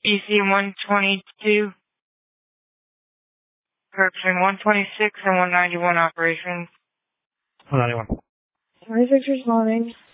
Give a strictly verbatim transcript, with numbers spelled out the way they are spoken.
E C one twenty-two, correction, one twenty-six and one ninety-one operations. one ninety-one. twenty-six responding.